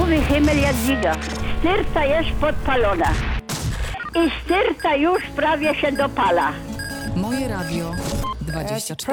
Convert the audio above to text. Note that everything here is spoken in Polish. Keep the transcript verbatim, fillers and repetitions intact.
mówi Himmel Jadwiga. Styrta jest podpalona. I styrta już prawie się dopala. Moje Radio dwadzieścia cztery.